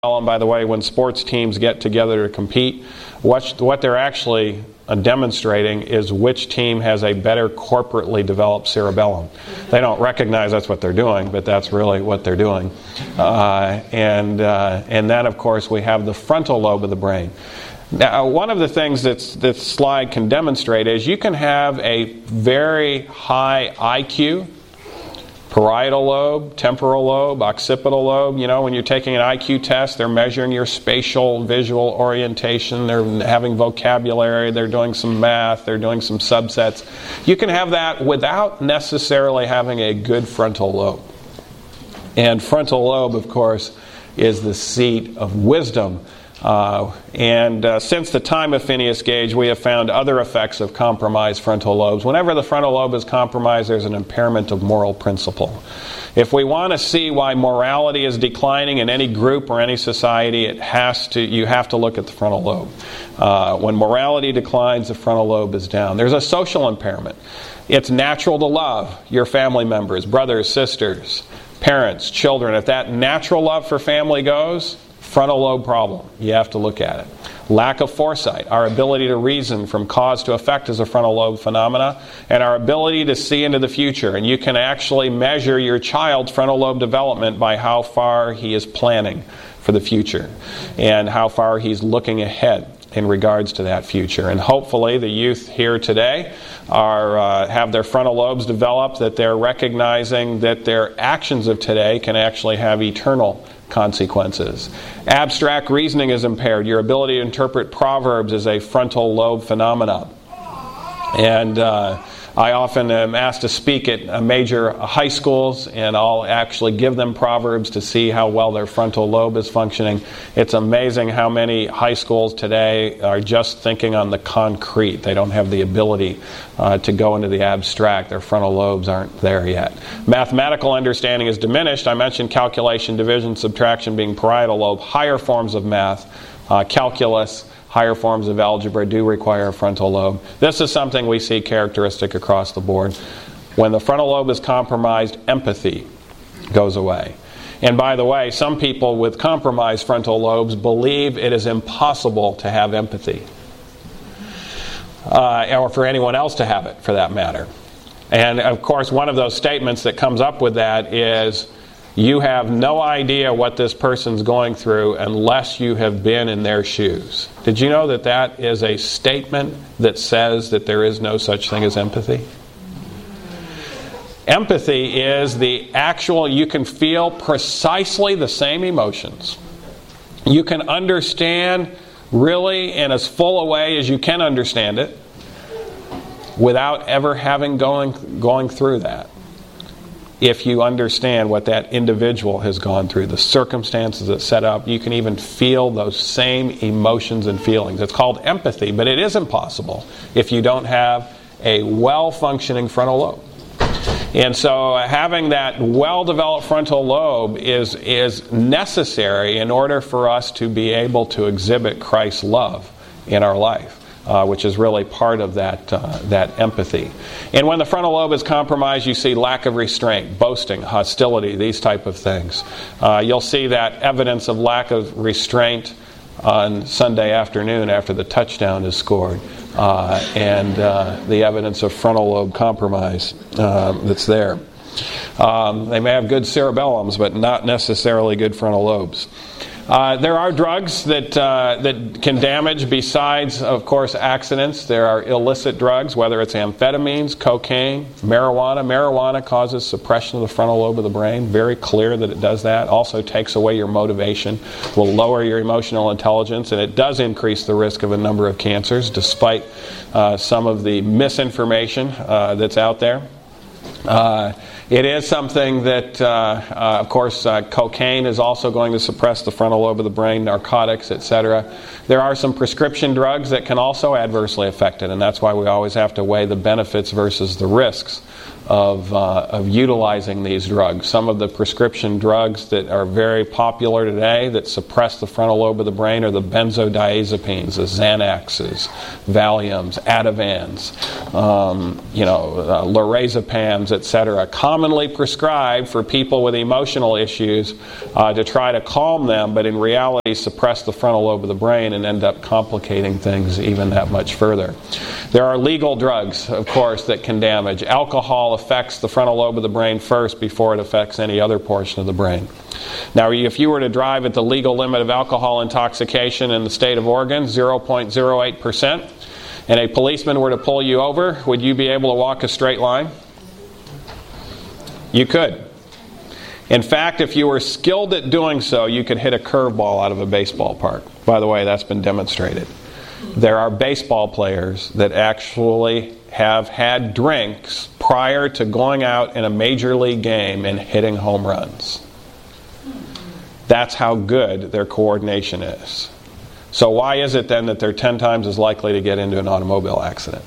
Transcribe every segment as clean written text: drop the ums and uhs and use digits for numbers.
By the way, when sports teams get together to compete, what they're actually demonstrating is which team has a better corporately developed cerebellum. They don't recognize that's what they're doing, but that's really what they're doing. And then, of course, we have the frontal lobe of the brain. Now, one of the things that this slide can demonstrate is you can have a very high IQ, parietal lobe, temporal lobe, occipital lobe. You know, when you're taking an IQ test, they're measuring your spatial visual orientation, they're having vocabulary, they're doing some math, they're doing some subsets. You can have that without necessarily having a good frontal lobe. And frontal lobe, of course, is the seat of wisdom. Since the time of Phineas Gage, we have found other effects of compromised frontal lobes. Whenever the frontal lobe is compromised, there's an impairment of moral principle. If we want to see why morality is declining in any group or any society, you have to look at the frontal lobe. When morality declines, the frontal lobe is down. There's a social impairment. It's natural to love your family members, brothers, sisters, parents, children. If that natural love for family goes, frontal lobe problem. You have to look at it. Lack of foresight. Our ability to reason from cause to effect is a frontal lobe phenomena. And our ability to see into the future. And you can actually measure your child's frontal lobe development by how far he is planning for the future. And how far he's looking ahead in regards to that future. And hopefully the youth here today have their frontal lobes developed, that they're recognizing that their actions of today can actually have eternal consequences. Abstract reasoning is impaired. Your ability to interpret proverbs is a frontal lobe phenomenon. And I often am asked to speak at major high schools, and I'll actually give them proverbs to see how well their frontal lobe is functioning. It's amazing how many high schools today are just thinking on the concrete. They don't have the ability to go into the abstract. Their frontal lobes aren't there yet. Mathematical understanding is diminished. I mentioned calculation, division, subtraction being parietal lobe. Higher forms of math, calculus, higher forms of algebra do require a frontal lobe. This is something we see characteristic across the board. When the frontal lobe is compromised, empathy goes away. And by the way, some people with compromised frontal lobes believe it is impossible to have empathy. Or for anyone else to have it, for that matter. And of course, one of those statements that comes up with that is, you have no idea what this person's going through unless you have been in their shoes. Did you know that that is a statement that says that there is no such thing as empathy? Empathy is the actual, you can feel precisely the same emotions. You can understand really in as full a way as you can understand it without ever having going through that. If you understand what that individual has gone through, the circumstances that set up, you can even feel those same emotions and feelings. It's called empathy, but it is impossible if you don't have a well-functioning frontal lobe. And so having that well-developed frontal lobe is necessary in order for us to be able to exhibit Christ's love in our life. Which is really part of that empathy. And when the frontal lobe is compromised, you see lack of restraint, boasting, hostility, these type of things. You'll see that evidence of lack of restraint on Sunday afternoon after the touchdown is scored, and the evidence of frontal lobe compromise that's there. They may have good cerebellums, but not necessarily good frontal lobes. There are drugs that can damage besides, of course, accidents. There are illicit drugs, whether it's amphetamines, cocaine, marijuana. Marijuana causes suppression of the frontal lobe of the brain. Very clear that it does that. Also takes away your motivation, will lower your emotional intelligence, and it does increase the risk of a number of cancers, despite some of the misinformation that's out there. It is something that, of course, cocaine is also going to suppress the frontal lobe of the brain, narcotics, etc. There are some prescription drugs that can also adversely affect it, and that's why we always have to weigh the benefits versus the risks of utilizing these drugs. Some of the prescription drugs that are very popular today that suppress the frontal lobe of the brain are the benzodiazepines, the Xanaxes, Valiums, Ativans, lorazepams, etc. Commonly prescribed for people with emotional issues to try to calm them, but in reality suppress the frontal lobe of the brain and end up complicating things even that much further. There are legal drugs, of course, that can damage. Alcohol affects the frontal lobe of the brain first before it affects any other portion of the brain. Now, if you were to drive at the legal limit of alcohol intoxication in the state of Oregon, 0.08%, and a policeman were to pull you over, would you be able to walk a straight line? You could. In fact, if you were skilled at doing so, you could hit a curveball out of a baseball park. By the way, that's been demonstrated. There are baseball players that actually have had drinks prior to going out in a major league game and hitting home runs. That's how good their coordination is. So why is it then that they're 10 times as likely to get into an automobile accident?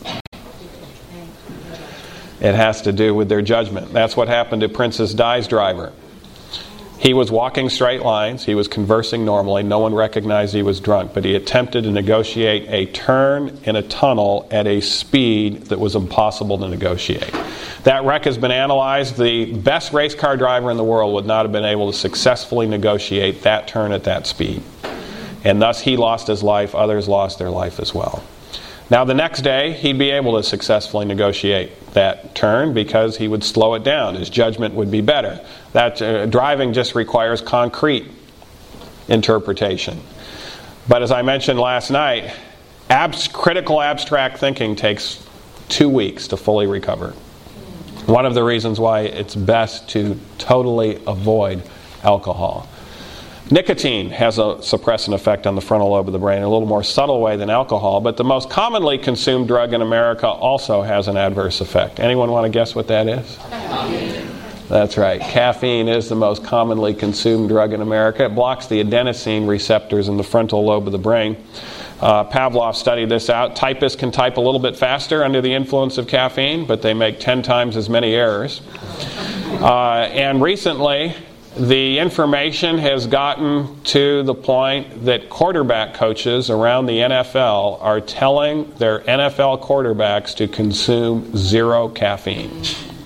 It has to do with their judgment. That's what happened to Princess Di's driver. He was walking straight lines. He was conversing normally. No one recognized he was drunk, but he attempted to negotiate a turn in a tunnel at a speed that was impossible to negotiate. That wreck has been analyzed. The best race car driver in the world would not have been able to successfully negotiate that turn at that speed. And thus he lost his life. Others lost their life as well. Now the next day, he'd be able to successfully negotiate that turn because he would slow it down. His judgment would be better. That driving just requires concrete interpretation. But as I mentioned last night, critical abstract thinking takes 2 weeks to fully recover. One of the reasons why it's best to totally avoid alcohol. Nicotine has a suppressant effect on the frontal lobe of the brain in a little more subtle way than alcohol, but the most commonly consumed drug in America also has an adverse effect. Anyone want to guess what that is? Caffeine. That's right. Caffeine is the most commonly consumed drug in America. It blocks the adenosine receptors in the frontal lobe of the brain. Pavlov studied this out. Typists can type a little bit faster under the influence of caffeine, but they make 10 times as many errors. And recently, the information has gotten to the point that quarterback coaches around the NFL are telling their NFL quarterbacks to consume 0 caffeine.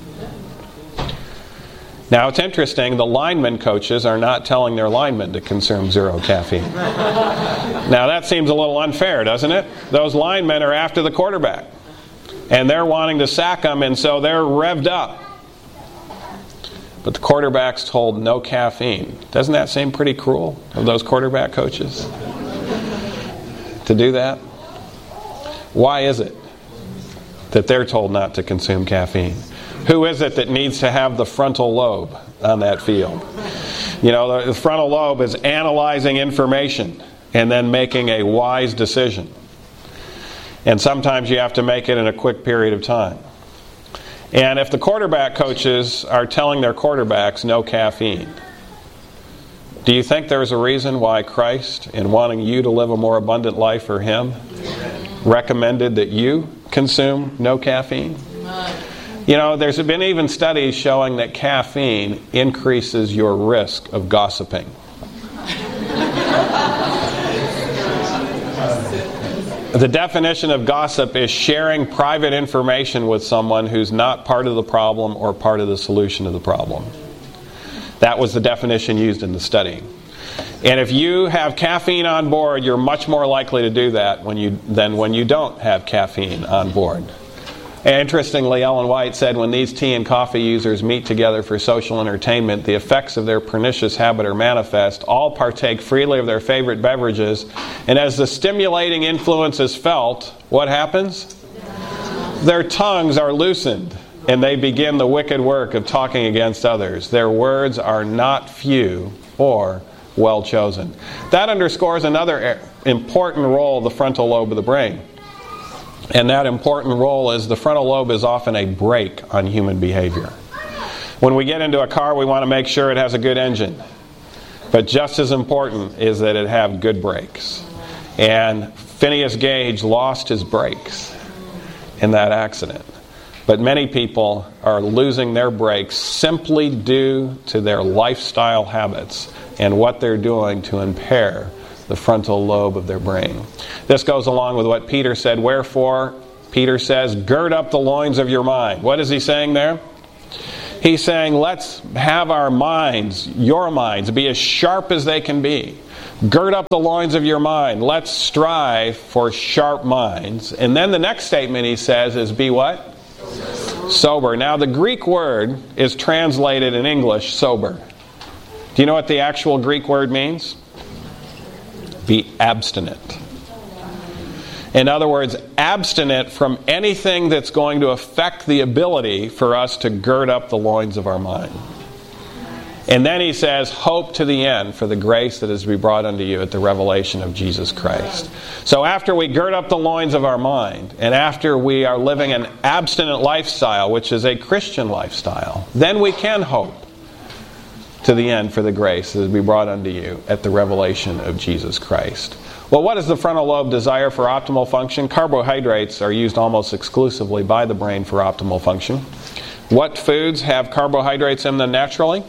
Now it's interesting, the lineman coaches are not telling their linemen to consume 0 caffeine. Now that seems a little unfair, doesn't it? Those linemen are after the quarterback, and they're wanting to sack him, and so they're revved up. But the quarterback's told no caffeine. Doesn't that seem pretty cruel of those quarterback coaches to do that? Why is it that they're told not to consume caffeine? Who is it that needs to have the frontal lobe on that field? You know, the frontal lobe is analyzing information and then making a wise decision. And sometimes you have to make it in a quick period of time. And if the quarterback coaches are telling their quarterbacks no caffeine, do you think there's a reason why Christ, in wanting you to live a more abundant life for Him, recommended that you consume no caffeine? You know, there's been even studies showing that caffeine increases your risk of gossiping. The definition of gossip is sharing private information with someone who's not part of the problem or part of the solution of the problem. That was the definition used in the study. And if you have caffeine on board, you're much more likely to do that than when you don't have caffeine on board. And interestingly, Ellen White said when these tea and coffee users meet together for social entertainment, the effects of their pernicious habit are manifest. All partake freely of their favorite beverages. And as the stimulating influence is felt, what happens? Their tongues are loosened, and they begin the wicked work of talking against others. Their words are not few or well chosen. That underscores another important role of the frontal lobe of the brain. And that important role is the frontal lobe is often a brake on human behavior. When we get into a car, we want to make sure it has a good engine. But just as important is that it have good brakes. And Phineas Gage lost his brakes in that accident. But many people are losing their brakes simply due to their lifestyle habits and what they're doing to impair the frontal lobe of their brain. This goes along with what Peter said. Wherefore, Peter says, gird up the loins of your mind. What is he saying there? He's saying, let's have our minds, your minds, be as sharp as they can be. Gird up the loins of your mind. Let's strive for sharp minds. And then the next statement he says is, be what? Sober. Now the Greek word is translated in English, sober. Do you know what the actual Greek word means? Be abstinent. In other words, abstinent from anything that's going to affect the ability for us to gird up the loins of our mind. And then he says, hope to the end for the grace that is to be brought unto you at the revelation of Jesus Christ. So after we gird up the loins of our mind, and after we are living an abstinent lifestyle, which is a Christian lifestyle, then we can hope to the end for the grace that is to be brought unto you at the revelation of Jesus Christ. Well, what does the frontal lobe desire for optimal function? Carbohydrates are used almost exclusively by the brain for optimal function. What foods have carbohydrates in them naturally?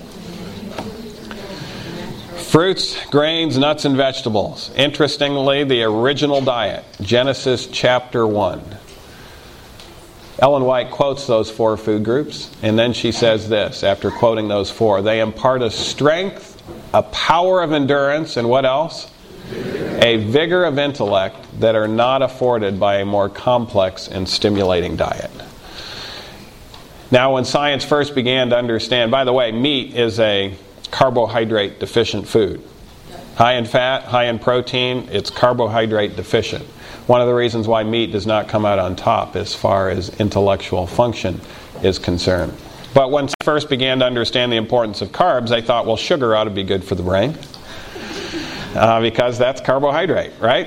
Fruits, grains, nuts, and vegetables. Interestingly, the original diet, Genesis chapter 1. Ellen White quotes those 4 food groups, and then she says this, after quoting those 4, they impart a strength, a power of endurance, and what else? A vigor of intellect that are not afforded by a more complex and stimulating diet. Now, when science first began to understand, by the way, meat is a carbohydrate deficient food. High in fat, high in protein, it's carbohydrate deficient. One of the reasons why meat does not come out on top as far as intellectual function is concerned. But when science first began to understand the importance of carbs, they thought, well, sugar ought to be good for the brain. Because that's carbohydrate, right?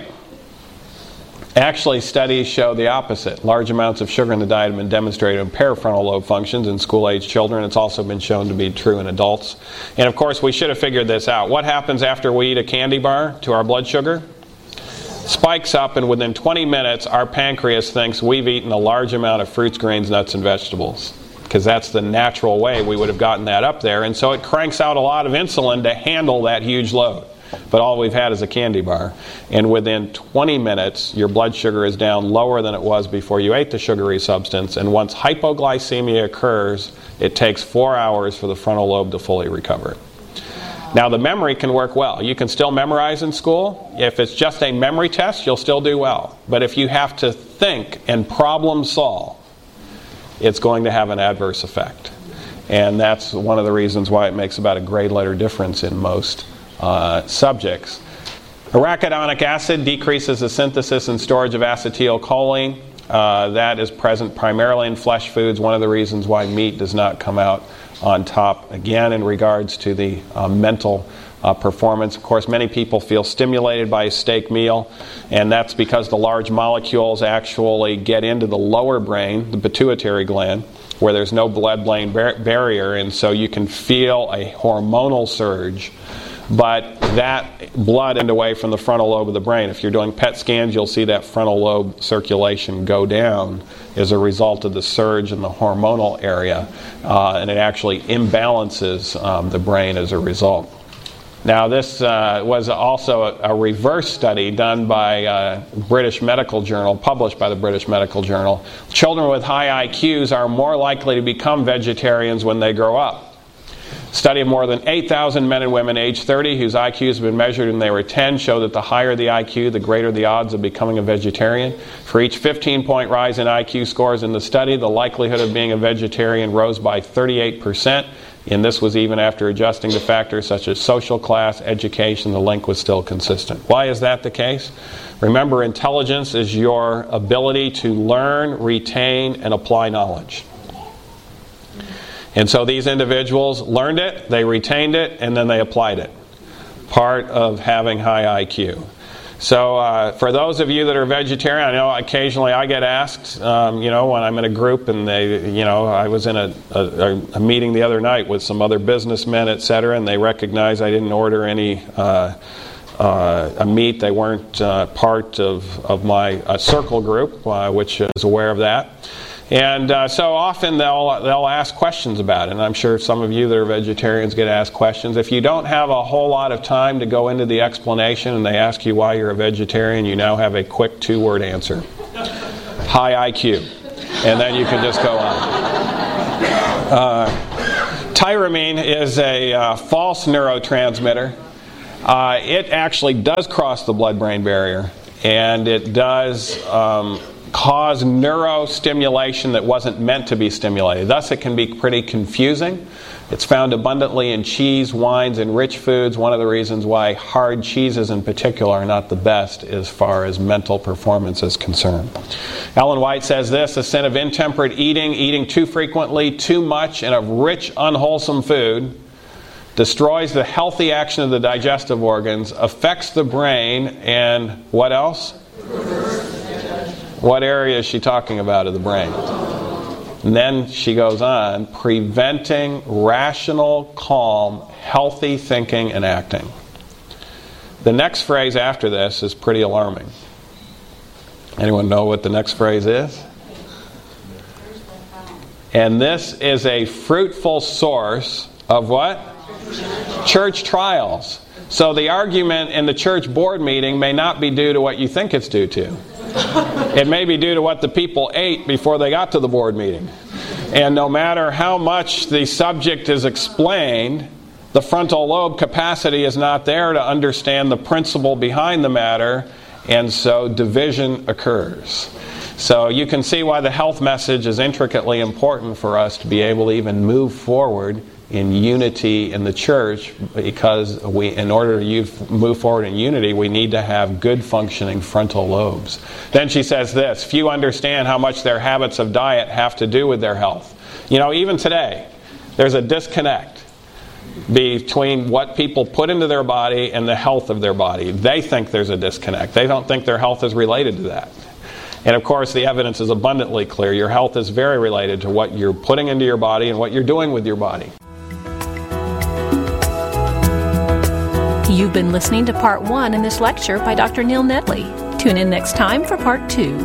Actually, studies show the opposite. Large amounts of sugar in the diet have been demonstrated to impair frontal lobe functions in school-age children. It's also been shown to be true in adults. And of course, we should have figured this out. What happens after we eat a candy bar to our blood sugar? Spikes up, and within 20 minutes, our pancreas thinks we've eaten a large amount of fruits, grains, nuts, and vegetables. Because that's the natural way we would have gotten that up there. And so it cranks out a lot of insulin to handle that huge load. But all we've had is a candy bar. And within 20 minutes, your blood sugar is down lower than it was before you ate the sugary substance. And once hypoglycemia occurs, it takes 4 hours for the frontal lobe to fully recover. Now, the memory can work well. You can still memorize in school. If it's just a memory test, you'll still do well. But if you have to think and problem solve, it's going to have an adverse effect. And that's one of the reasons why it makes about a grade letter difference in most subjects. Arachidonic acid decreases the synthesis and storage of acetylcholine. That is present primarily in flesh foods. One of the reasons why meat does not come out on top. Again, in regards to the mental performance. Of course, many people feel stimulated by a steak meal, and that's because the large molecules actually get into the lower brain, the pituitary gland, where there's no blood-brain barrier, and so you can feel a hormonal surge. But that blood and away from the frontal lobe of the brain. If you're doing PET scans, you'll see that frontal lobe circulation go down as a result of the surge in the hormonal area, and it actually imbalances the brain as a result. Now, this was also a reverse study done by British Medical Journal, published by the British Medical Journal. Children with high IQs are more likely to become vegetarians when they grow up. Study of more than 8,000 men and women aged 30 whose IQs have been measured when they were 10 show that the higher the IQ, the greater the odds of becoming a vegetarian. For each 15-point rise in IQ scores in the study, the likelihood of being a vegetarian rose by 38%, and this was even after adjusting to factors such as social class, education. The link was still consistent. Why is that the case? Remember, intelligence is your ability to learn, retain, and apply knowledge. And so these individuals learned it, they retained it, and then they applied it. Part of having high IQ. So for those of you that are vegetarian, I know occasionally I get asked, when I'm in a group and they, I was in a meeting the other night with some other businessmen, etc., and they recognize I didn't order any a meat. They weren't part of my circle group, which is aware of that. And so often they'll ask questions about it. And I'm sure some of you that are vegetarians get asked questions. If you don't have a whole lot of time to go into the explanation and they ask you why you're a vegetarian, you now have a quick 2-word answer. High IQ. And then you can just go on. Tyramine is a false neurotransmitter. It actually does cross the blood-brain barrier. And it does cause neurostimulation that wasn't meant to be stimulated. Thus, it can be pretty confusing. It's found abundantly in cheese, wines, and rich foods. One of the reasons why hard cheeses in particular are not the best as far as mental performance is concerned. Ellen White says this: the sin of intemperate eating, eating too frequently, too much, and of rich, unwholesome food, destroys the healthy action of the digestive organs, affects the brain, and what else? What area is she talking about of the brain? And then she goes on, preventing rational, calm, healthy thinking and acting. The next phrase after this is pretty alarming. Anyone know what the next phrase is? And this is a fruitful source of what? Church trials. So the argument in the church board meeting may not be due to what you think it's due to. It may be due to what the people ate before they got to the board meeting. And no matter how much the subject is explained, the frontal lobe capacity is not there to understand the principle behind the matter, and so division occurs. So you can see why the health message is intricately important for us to be able to even move forward in unity in the church, because in order to move forward in unity, we need to have good functioning frontal lobes. Then she says this: few understand how much their habits of diet have to do with their health. You know, even today, there's a disconnect between what people put into their body and the health of their body. They think there's a disconnect. They don't think their health is related to that. And of course, the evidence is abundantly clear. Your health is very related to what you're putting into your body and what you're doing with your body. You've been listening to Part 1 in this lecture by Dr. Neil Nedley. Tune in next time for Part 2.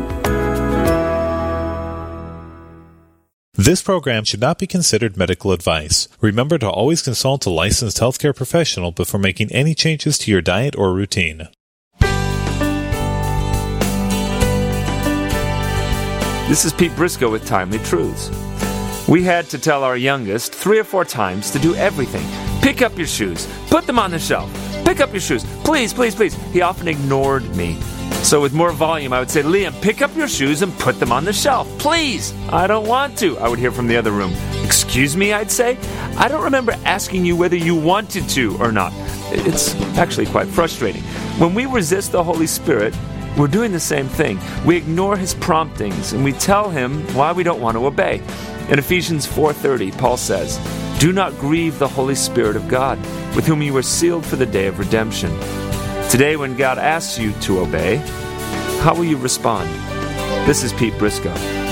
This program should not be considered medical advice. Remember to always consult a licensed healthcare professional before making any changes to your diet or routine. This is Pete Briscoe with Timely Truths. We had to tell our youngest 3 or 4 times to do everything. Pick up your shoes. Put them on the shelf. Pick up your shoes. Please, please, please. He often ignored me. So with more volume, I would say, Liam, pick up your shoes and put them on the shelf. Please. I don't want to. I would hear from the other room. Excuse me, I'd say. I don't remember asking you whether you wanted to or not. It's actually quite frustrating. When we resist the Holy Spirit, we're doing the same thing. We ignore His promptings and we tell Him why we don't want to obey. In Ephesians 4:30, Paul says, "Do not grieve the Holy Spirit of God, with whom you were sealed for the day of redemption." Today, when God asks you to obey, how will you respond? This is Pete Briscoe.